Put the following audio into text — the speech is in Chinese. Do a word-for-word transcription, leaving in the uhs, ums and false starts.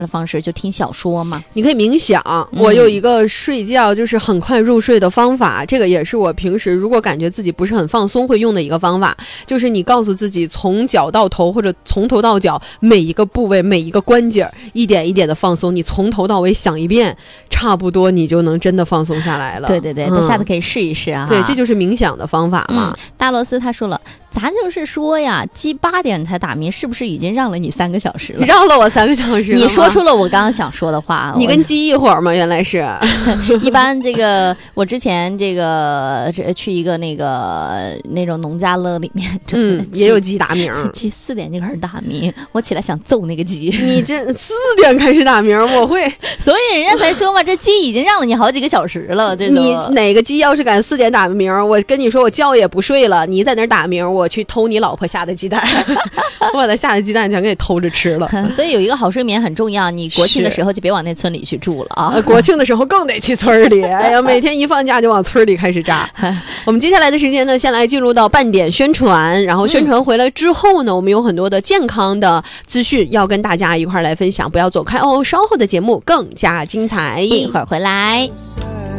的方式，就听小说吗？ 你可以冥想、嗯、我有一个睡觉就是很快入睡的方法，这个也是我平时如果感觉自己不是很放松会用的一个方法，就是你告诉自己从脚到头或者从头到脚每一个部位每一个关节一点一点的放松，你从头到尾想一遍，差不多你就能真的放松下来了。 对对对，那、嗯、下次可以试一试啊。 对，这就是冥想的方法嘛。 嗯、大罗斯他说了，咱就是说呀，鸡八点才打鸣，是不是已经让了你三个小时了？ 让了我三个小时了。 你说出了我刚刚想说的话。 你跟鸡一会儿吗？原来是。 一般这个我之前这个去一个那个那种农家乐里面， 嗯，也有鸡打鸣， 鸡四点就开始打鸣，我起来想揍那个鸡。 你这四点开始打鸣，我会。 所以人家才说嘛，这鸡已经让了你好几个小时了。这你哪个鸡要是敢四点打鸣，我跟你说，我觉也不睡了。你在那儿打鸣，我去偷你老婆下的鸡蛋，我把他下的鸡蛋全给偷着吃了。 所以有一个好睡眠很重要，你国庆的时候就别往那村里去住了啊！ 呃、国庆的时候更得去村里。哎呀，每天一放假就往村里开始扎。我们接下来的时间呢，先来进入到半点宣传，然后宣传回来之后呢，嗯、我们有很多的健康的资讯要跟大家一块来分享，不要走开哦，稍后的节目更加精彩， 一会儿回来。